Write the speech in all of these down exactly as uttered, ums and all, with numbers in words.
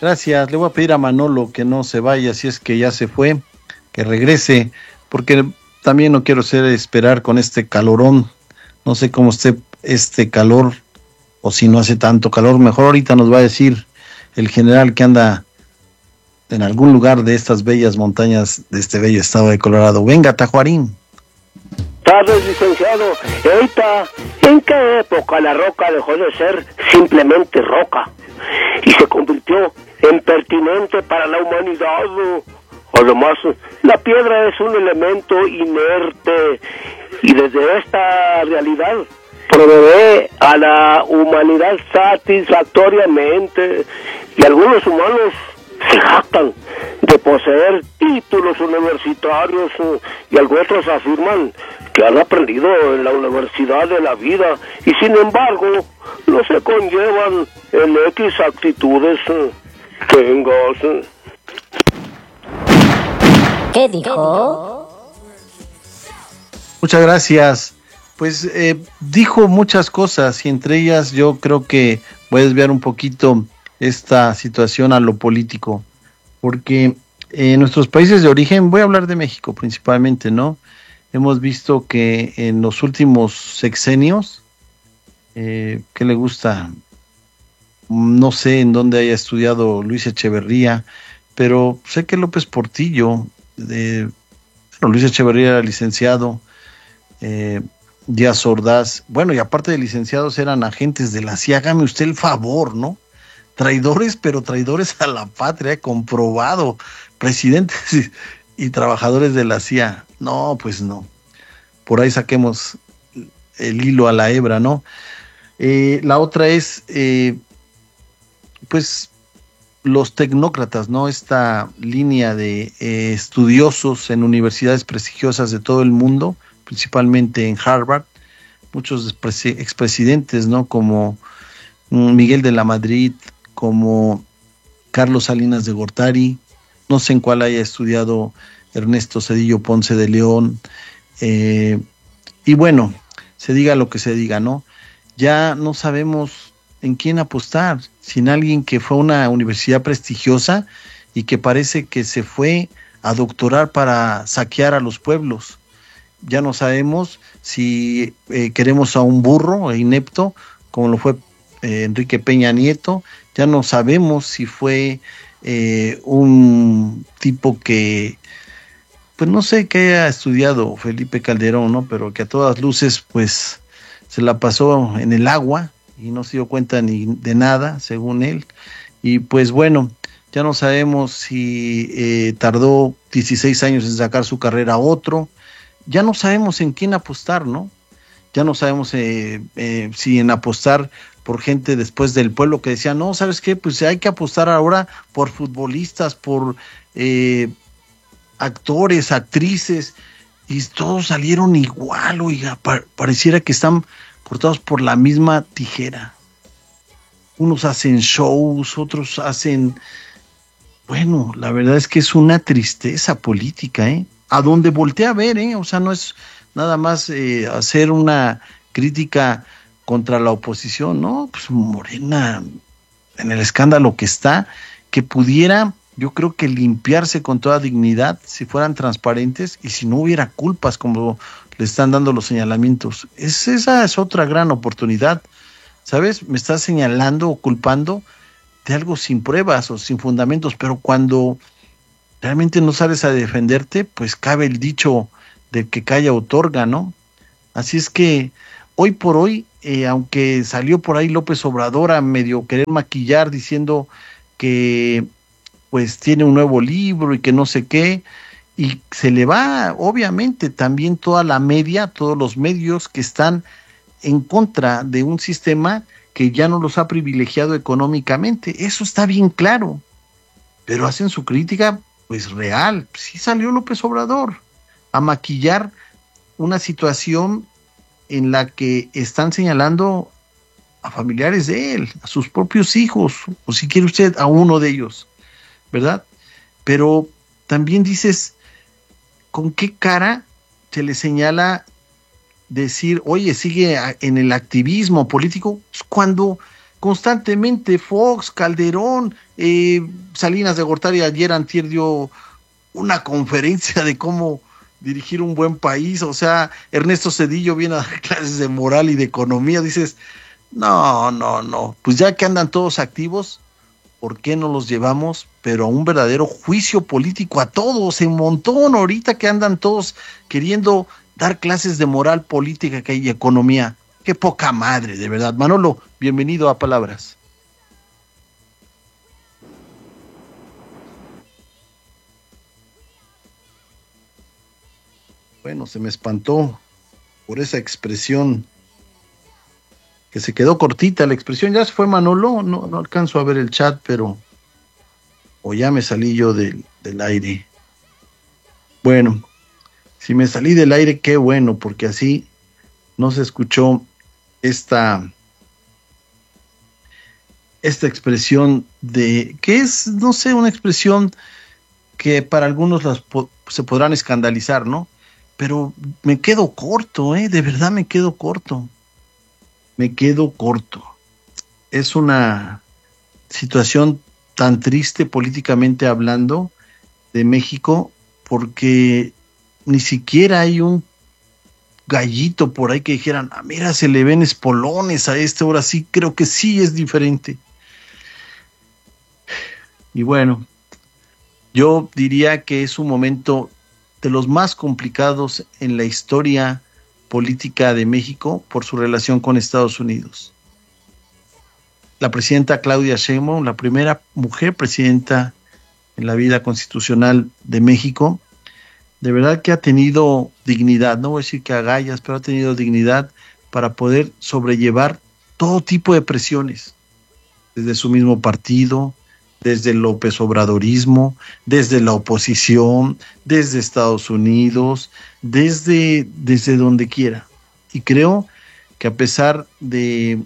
Gracias. Le voy a pedir a Manolo que no se vaya, si es que ya se fue, que regrese, porque también no quiero ser esperar con este calorón. No sé cómo esté este calor, o si no hace tanto calor. Mejor ahorita nos va a decir el general que anda en algún lugar de estas bellas montañas de este bello estado de Colorado. Venga, Tajuarín. Tardes, licenciado. Eita, ¿en qué época la roca dejó de ser simplemente roca y se convirtió en pertinente para la humanidad? Además, la piedra es un elemento inerte y desde esta realidad provee a la humanidad satisfactoriamente, y algunos humanos se jactan de poseer títulos universitarios y algunos afirman que han aprendido en la universidad de la vida y sin embargo no se conllevan en X actitudes. Tengas. ¿Qué dijo? Muchas gracias. Pues eh, dijo muchas cosas y entre ellas yo creo que voy a desviar un poquito esta situación a lo político, porque en nuestros países de origen, voy a hablar de México principalmente, ¿no? Hemos visto que en los últimos sexenios, eh, ¿qué le gusta? No sé en dónde haya estudiado Luis Echeverría, pero sé que López Portillo, de, bueno, Luis Echeverría era licenciado, eh, Díaz Ordaz, bueno, y aparte de licenciados eran agentes de la C I A, hágame usted el favor, ¿no? Traidores, pero traidores a la patria, comprobado, presidentes y, y trabajadores de la C I A. No, pues no. Por ahí saquemos el hilo a la hebra, ¿no? Eh, la otra es, eh, pues, los tecnócratas, ¿no? Esta línea de eh, estudiosos en universidades prestigiosas de todo el mundo, principalmente en Harvard, muchos expresidentes, ¿no? Como Miguel de la Madrid, como Carlos Salinas de Gortari, no sé en cuál haya estudiado Ernesto Zedillo Ponce de León, eh, y bueno, se diga lo que se diga, ¿no? Ya no sabemos en quién apostar, sin alguien que fue a una universidad prestigiosa y que parece que se fue a doctorar para saquear a los pueblos. Ya no sabemos si eh, queremos a un burro inepto, como lo fue eh, Enrique Peña Nieto. Ya no sabemos si fue eh, un tipo que, pues no sé qué haya estudiado Felipe Calderón, ¿no? Pero que a todas luces, pues, se la pasó en el agua y no se dio cuenta ni de nada, según él. Y pues bueno, ya no sabemos si eh, tardó dieciséis años en sacar su carrera a otro. Ya no sabemos en quién apostar, ¿no? Ya no sabemos eh, eh, si en apostar por gente después del pueblo que decía, no, ¿sabes qué? Pues hay que apostar ahora por futbolistas, por eh, actores, actrices, y todos salieron igual, oiga, pa- pareciera que están cortados por la misma tijera. Unos hacen shows, otros hacen... Bueno, la verdad es que es una tristeza política, ¿eh? A donde voltea a ver, ¿eh? O sea, no es nada más eh, hacer una crítica contra la oposición, ¿no? Pues Morena, en el escándalo que está, que pudiera, yo creo que limpiarse con toda dignidad si fueran transparentes y si no hubiera culpas como le están dando los señalamientos. Es, esa es otra gran oportunidad, ¿sabes? Me estás señalando o culpando de algo sin pruebas o sin fundamentos, pero cuando realmente no sales a defenderte, pues cabe el dicho de que calla otorga, ¿no? Así es que hoy por hoy, eh, aunque salió por ahí López Obrador a medio querer maquillar diciendo que pues tiene un nuevo libro y que no sé qué, y se le va obviamente también toda la media, todos los medios que están en contra de un sistema que ya no los ha privilegiado económicamente. Eso está bien claro, pero hacen su crítica pues real. Sí salió López Obrador a maquillar una situación en la que están señalando a familiares de él, a sus propios hijos, o si quiere usted a uno de ellos, ¿verdad? Pero también dices, ¿con qué cara se le señala decir, oye, sigue en el activismo político, cuando constantemente, Fox, Calderón, eh, Salinas de Gortari ayer antier dio una conferencia de cómo dirigir un buen país, o sea, Ernesto Zedillo viene a dar clases de moral y de economía, dices, no, no, no, pues ya que andan todos activos, ¿por qué no los llevamos, pero a un verdadero juicio político a todos, en montón, ahorita que andan todos queriendo dar clases de moral política y economía? Qué poca madre, de verdad. Manolo, bienvenido a Palabras. Bueno, se me espantó por esa expresión que se quedó cortita. La expresión ya se fue, Manolo. No, no alcanzo a ver el chat, pero o ya me salí yo del, del aire. Bueno, si me salí del aire, qué bueno, porque así no se escuchó esta, esta expresión de, que es, no sé, una expresión que para algunos las po- se podrán escandalizar, ¿no? Pero me quedo corto, ¿eh? De verdad me quedo corto. Me quedo corto. Es una situación tan triste políticamente hablando de México, porque ni siquiera hay un gallito por ahí que dijeran, ah, mira, se le ven espolones a este, ahora sí, creo que sí es diferente. Y bueno, yo diría que es un momento de los más complicados en la historia política de México por su relación con Estados Unidos. La presidenta Claudia Sheinbaum, la primera mujer presidenta en la vida constitucional de México, de verdad que ha tenido dignidad, no voy a decir que agallas, pero ha tenido dignidad para poder sobrellevar todo tipo de presiones, desde su mismo partido, desde el López Obradorismo, desde la oposición, desde Estados Unidos, desde, desde donde quiera. Y creo que a pesar de,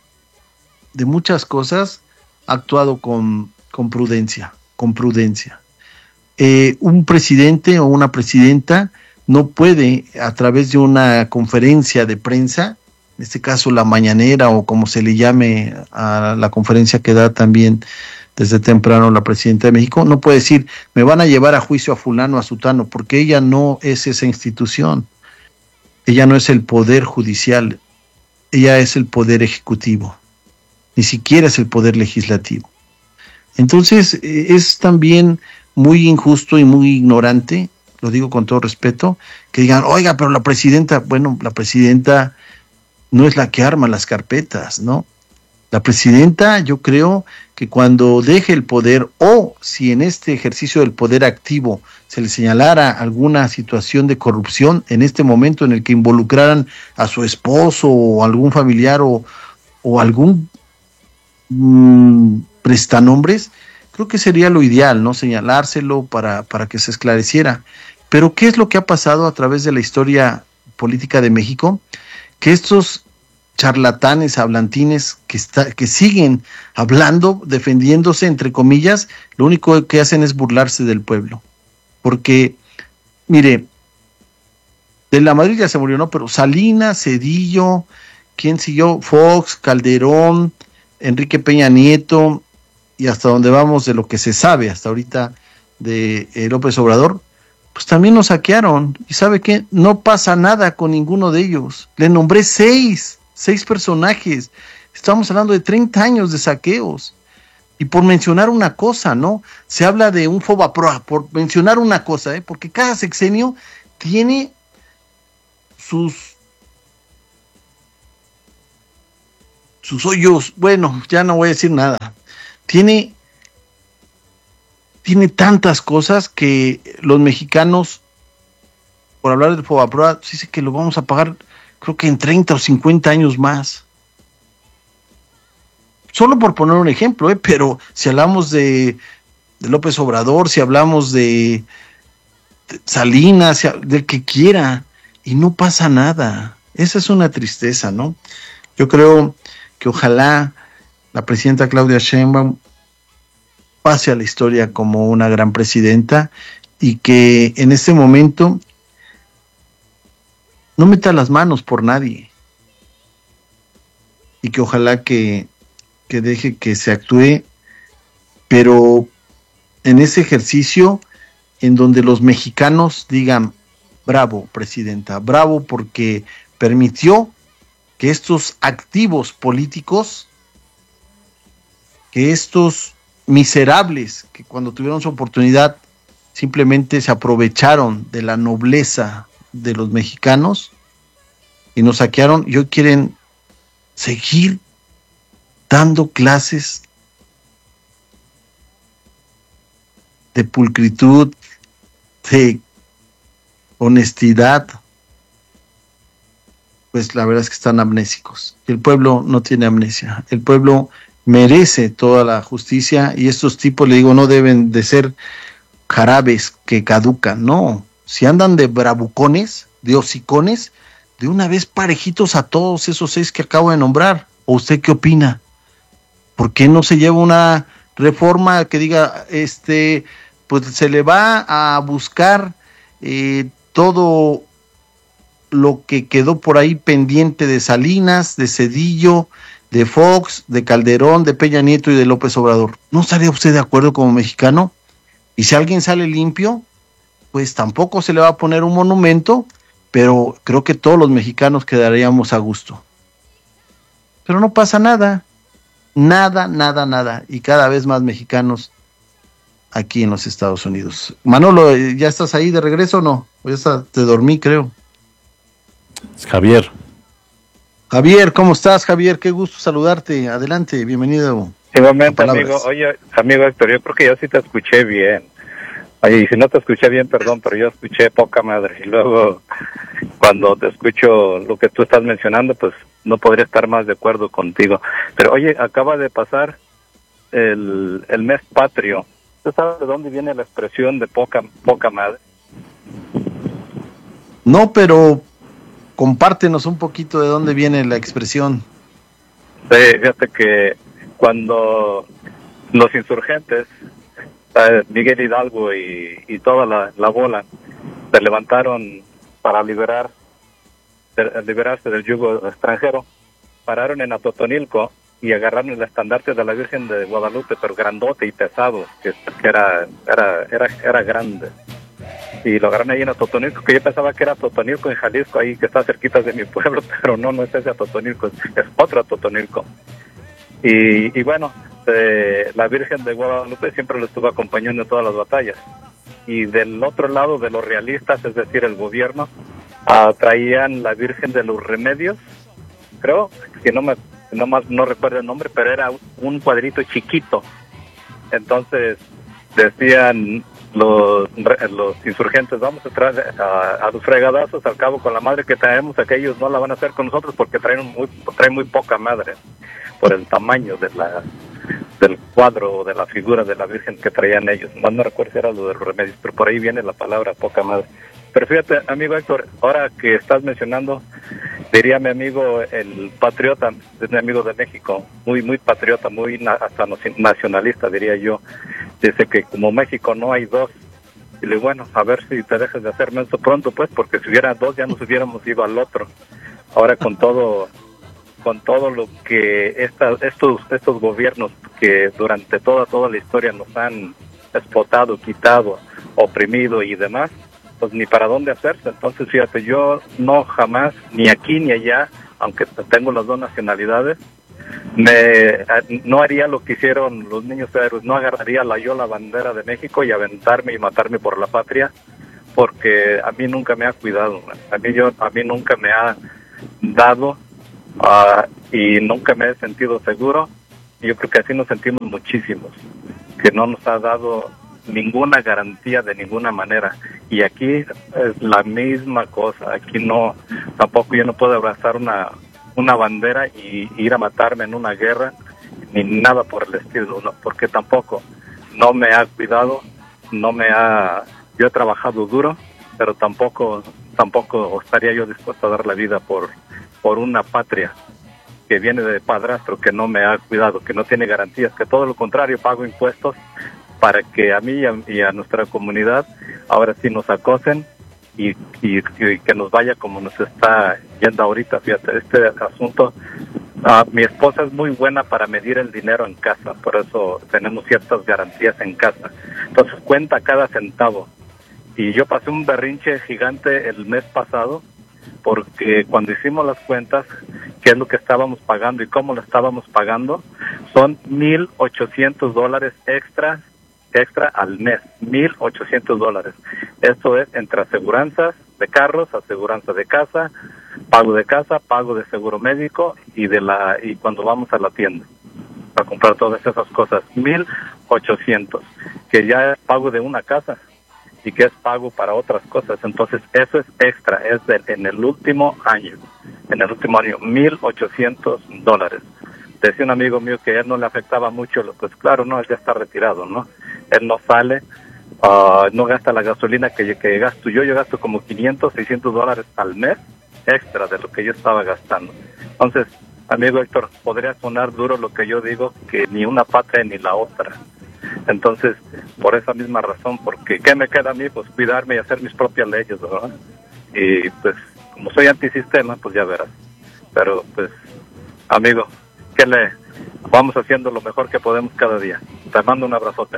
de muchas cosas, ha actuado con, con prudencia, con prudencia. Eh, un presidente o una presidenta no puede, a través de una conferencia de prensa, en este caso la mañanera o como se le llame a la conferencia que da también desde temprano la presidenta de México, no puede decir, me van a llevar a juicio a fulano, a sutano, porque ella no es esa institución, ella no es el poder judicial, ella es el poder ejecutivo, ni siquiera es el poder legislativo. Entonces es también muy injusto y muy ignorante, lo digo con todo respeto, que digan, oiga, pero la presidenta, bueno, la presidenta no es la que arma las carpetas, ¿no? La presidenta, yo creo que cuando deje el poder, o si en este ejercicio del poder activo se le señalara alguna situación de corrupción, en este momento en el que involucraran a su esposo o algún familiar o, o algún mmm, prestanombres, creo que sería lo ideal, ¿no? Señalárselo para, para que se esclareciera. Pero ¿qué es lo que ha pasado a través de la historia política de México? Que estos charlatanes, hablantines que, está, que siguen hablando, defendiéndose, entre comillas, lo único que hacen es burlarse del pueblo. Porque, mire, de la Madrid ya se murió, ¿no? Pero Salinas, Zedillo, ¿quién siguió? Fox, Calderón, Enrique Peña Nieto, y hasta donde vamos de lo que se sabe hasta ahorita de eh, López Obrador, pues también nos saquearon. ¿Y sabe qué? No pasa nada con ninguno de ellos. Le nombré seis, seis personajes. Estamos hablando de treinta años de saqueos. Y por mencionar una cosa, ¿no? Se habla de un Fobaproa, por mencionar una cosa, ¿eh? Porque cada sexenio tiene sus, sus hoyos. Bueno, ya no voy a decir nada. Tiene, tiene tantas cosas que los mexicanos, por hablar del Fobaproa, dice que lo vamos a pagar, creo que en treinta o cincuenta años más. Solo por poner un ejemplo, ¿eh? Pero si hablamos de, de López Obrador, si hablamos de, de Salinas, del que quiera, y no pasa nada. Esa es una tristeza, ¿no? Yo creo que ojalá la presidenta Claudia Sheinbaum pase a la historia como una gran presidenta y que en este momento no meta las manos por nadie y que ojalá que que deje que se actúe, pero en ese ejercicio en donde los mexicanos digan, bravo, presidenta, bravo porque permitió que estos activos políticos, que estos miserables que cuando tuvieron su oportunidad simplemente se aprovecharon de la nobleza de los mexicanos y nos saquearon, y hoy quieren seguir dando clases de pulcritud, de honestidad. Pues la verdad es que están amnésicos. El pueblo no tiene amnesia. El pueblo merece toda la justicia, y estos tipos, le digo, no deben de ser jarabes que caducan, no. Si andan de bravucones, de hocicones, de una vez parejitos a todos esos seis que acabo de nombrar. ¿O usted qué opina? ¿Por qué no se lleva una reforma que diga, este, pues se le va a buscar eh, todo lo que quedó por ahí pendiente de Salinas, de Zedillo, de Fox, de Calderón, de Peña Nieto y de López Obrador? ¿No estaría usted de acuerdo como mexicano? Y si alguien sale limpio, pues tampoco se le va a poner un monumento, pero creo que todos los mexicanos quedaríamos a gusto. Pero no pasa nada, nada, nada, nada, y cada vez más mexicanos aquí en los Estados Unidos. Manolo, ¿ya estás ahí de regreso o no? O ya está, te dormí, creo. Es Javier. Javier, ¿cómo estás, Javier? Qué gusto saludarte. Adelante, bienvenido. Igualmente, amigo. Oye, amigo Héctor, yo creo que yo sí te escuché bien. Oye, y si no te escuché bien, perdón, pero yo escuché poca madre. Y luego, cuando te escucho lo que tú estás mencionando, pues no podría estar más de acuerdo contigo. Pero oye, acaba de pasar el, el mes patrio. ¿Tú sabes de dónde viene la expresión de poca, poca madre? No, pero compártenos un poquito de dónde viene la expresión. Sí, fíjate que cuando los insurgentes, Miguel Hidalgo y, y toda la, la bola, se levantaron para liberar de, liberarse del yugo extranjero, pararon en Atotonilco y agarraron el estandarte de la Virgen de Guadalupe, pero grandote y pesado, que, que era, era, era, era grande. Y lo agarraron ahí en Atotonilco, que yo pensaba que era Atotonilco en Jalisco, ahí que está cerquita de mi pueblo, pero no, no es ese Atotonilco, es, es otro Atotonilco. Y, y bueno, eh, la Virgen de Guadalupe siempre lo estuvo acompañando en todas las batallas. Y del otro lado de los realistas, es decir, el gobierno, uh, traían la Virgen de los Remedios, creo, si no me no más no recuerdo el nombre, pero era un cuadrito chiquito. Entonces decían los los insurgentes, vamos a traer a, a los fregadazos, al cabo con la madre que traemos, aquellos no la van a hacer con nosotros porque traen muy traen muy poca madre por el tamaño de la del cuadro o de la figura de la Virgen que traían ellos. No, no recuerdo si era lo de los remedios, pero por ahí viene la palabra poca madre. Pero fíjate, amigo Héctor, ahora que estás mencionando, diría mi amigo el patriota, es mi amigo de México, muy muy patriota, muy na, hasta nacionalista, diría yo. Dice que como México no hay dos, y le digo, bueno, a ver si te dejas de hacer menso pronto, pues, porque si hubiera dos ya nos hubiéramos ido al otro. Ahora con todo con todo lo que esta, estos estos gobiernos que durante toda toda la historia nos han explotado, quitado, oprimido y demás, pues ni para dónde hacerse. Entonces fíjate, yo no jamás, ni aquí ni allá, aunque tengo las dos nacionalidades, me no haría lo que hicieron los niños héroes, no agarraría la yo la bandera de México y aventarme y matarme por la patria, porque a mí nunca me ha cuidado, a mí yo a mí nunca me ha dado Uh, y nunca me he sentido seguro. Yo creo que así nos sentimos muchísimos, que no nos ha dado ninguna garantía de ninguna manera, y aquí es la misma cosa. Aquí no, tampoco yo no puedo abrazar una una bandera y ir a matarme en una guerra ni nada por el estilo, no, porque tampoco no me ha cuidado, no me ha, yo he trabajado duro, pero tampoco tampoco estaría yo dispuesto a dar la vida por por una patria que viene de padrastro, que no me ha cuidado, que no tiene garantías, que todo lo contrario, pago impuestos para que a mí y a, y a nuestra comunidad ahora sí nos acosen y, y, y que nos vaya como nos está yendo ahorita. Fíjate, este asunto Uh, mi esposa es muy buena para medir el dinero en casa, por eso tenemos ciertas garantías en casa. Entonces cuenta cada centavo. Y yo pasé un berrinche gigante el mes pasado, porque cuando hicimos las cuentas, qué es lo que estábamos pagando y cómo lo estábamos pagando, son mil ochocientos dólares extra, extra al mes, mil ochocientos dólares. Esto es entre aseguranzas de carros, aseguranza de casa, pago de casa, pago de seguro médico y de la y cuando vamos a la tienda para comprar todas esas cosas, mil ochocientos, que ya es pago de una casa y que es pago para otras cosas. Entonces eso es extra, es de, en el último año, en el último año, mil ochocientos dólares. Decía un amigo mío que a él no le afectaba mucho, pues claro, no, él ya está retirado, ¿no? Él no sale, uh, no gasta la gasolina que, que gasto yo, yo gasto como quinientos, seiscientos dólares al mes extra de lo que yo estaba gastando. Entonces, amigo Héctor, podría sonar duro lo que yo digo, que ni una patria ni la otra. Entonces, por esa misma razón, porque ¿qué me queda a mí? Pues cuidarme y hacer mis propias leyes, ¿verdad? Y pues, como soy antisistema, pues ya verás. Pero, pues, amigo, ¿qué le vamos haciendo lo mejor que podemos cada día? Te mando un abrazote.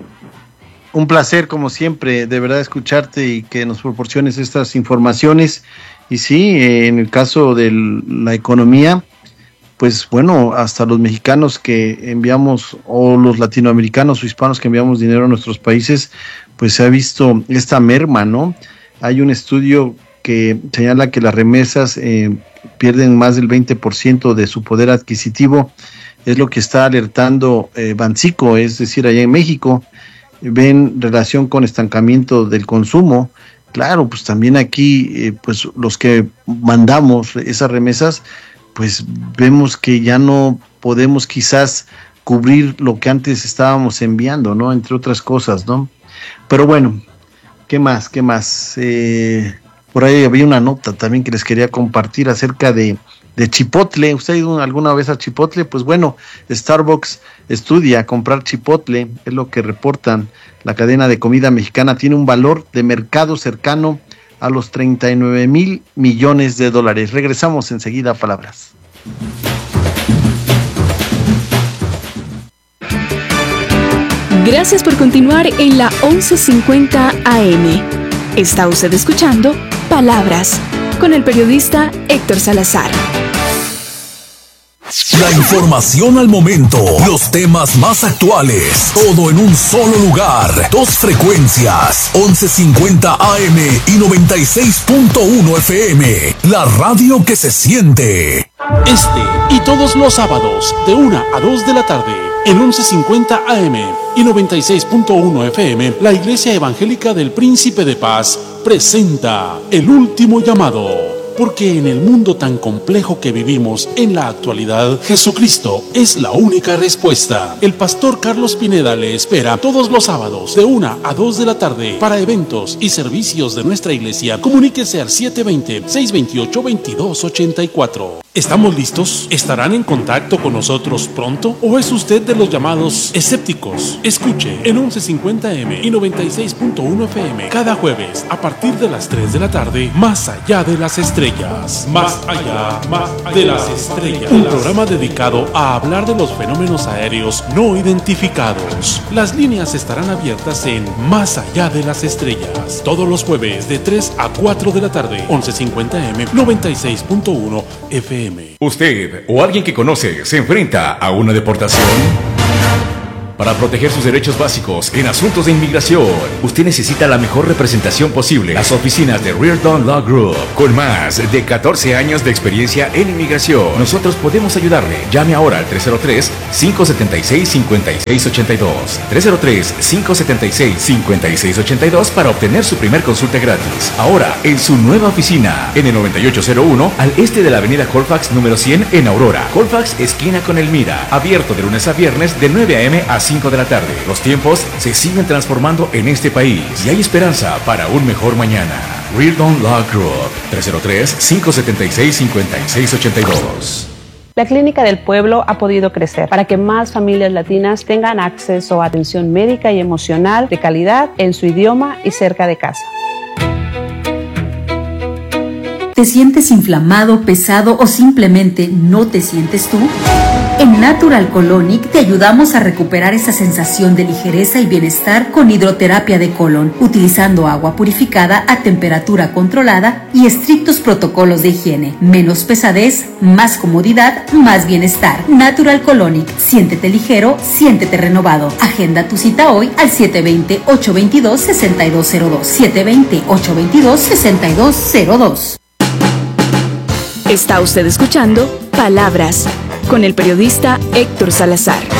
Un placer, como siempre, de verdad escucharte y que nos proporciones estas informaciones. Y sí, en el caso de la economía, pues bueno, hasta los mexicanos que enviamos, o los latinoamericanos o hispanos que enviamos dinero a nuestros países, pues se ha visto esta merma, ¿no? Hay un estudio que señala que las remesas eh, pierden más del veinte por ciento de su poder adquisitivo, es lo que está alertando eh, Banxico, es decir, allá en México, ven relación con estancamiento del consumo. Claro, pues también aquí, eh, pues los que mandamos esas remesas, pues vemos que ya no podemos quizás cubrir lo que antes estábamos enviando, ¿no? Entre otras cosas, ¿no? Pero bueno, ¿qué más? ¿Qué más? Eh, por ahí había una nota también que les quería compartir acerca de, de Chipotle. ¿Usted ha ido alguna vez a Chipotle? Pues bueno, Starbucks estudia comprar Chipotle, es lo que reportan. La cadena de comida mexicana tiene un valor de mercado cercano a los treinta y nueve mil millones de dólares. Regresamos enseguida a Palabras. Gracias por continuar en la once cincuenta A M. Está usted escuchando Palabras con el periodista Héctor Salazar. La información al momento, los temas más actuales, todo en un solo lugar. Dos frecuencias, once cincuenta A M y noventa y seis punto uno F M. La radio que se siente. Este y todos los sábados, de una a dos de la tarde, en once cincuenta A M y noventa y seis punto uno F M, la Iglesia Evangélica del Príncipe de Paz presenta El Último Llamado. Porque en el mundo tan complejo que vivimos en la actualidad, Jesucristo es la única respuesta. El pastor Carlos Pineda le espera todos los sábados de una a dos de la tarde para eventos y servicios de nuestra iglesia. Comuníquese al siete dos cero, seis dos ocho, dos dos ocho cuatro. ¿Estamos listos? ¿Estarán en contacto con nosotros pronto? ¿O es usted de los llamados escépticos? Escuche en once cincuenta A M y noventa y seis punto uno F M cada jueves a partir de las tres de la tarde, Más Allá de las Estrellas. Más allá, más de las estrellas. Un programa dedicado a hablar de los fenómenos aéreos no identificados. Las líneas estarán abiertas en Más Allá de las Estrellas. Todos los jueves de tres a cuatro de la tarde. once cincuenta A M, noventa y seis punto uno F M. ¿Usted o alguien que conoce se enfrenta a una deportación? Para proteger sus derechos básicos en asuntos de inmigración, usted necesita la mejor representación posible. Las oficinas de Reardon Law Group, con más de catorce años de experiencia en inmigración. Nosotros podemos ayudarle. Llame ahora al tres cero tres, cinco siete seis, cinco seis ocho dos. tres cero tres, cinco siete seis, cinco seis ocho dos para obtener su primer consulta gratis. Ahora, en su nueva oficina, en el noventa y ocho cero uno, al este de la avenida Colfax número cien en Aurora. Colfax, esquina con Elmira. Abierto de lunes a viernes de nueve a m a cinco de la tarde. Los tiempos se siguen transformando en este país y hay esperanza para un mejor mañana. Reardon Law Group, tres cero tres, cinco siete seis, cinco seis ocho dos. La Clínica del Pueblo ha podido crecer para que más familias latinas tengan acceso a atención médica y emocional de calidad en su idioma y cerca de casa. Te ¿Te sientes inflamado, pesado o simplemente no te sientes tú? En Natural Colonic te ayudamos a recuperar esa sensación de ligereza y bienestar con hidroterapia de colon, utilizando agua purificada a temperatura controlada y estrictos protocolos de higiene. Menos pesadez, más comodidad, más bienestar. Natural Colonic. Siéntete ligero, siéntete renovado. Agenda tu cita hoy al siete dos cero, ocho dos dos, seis dos cero dos. siete dos cero, ocho dos dos, seis dos cero dos. Está usted escuchando Palabras con el periodista Héctor Salazar.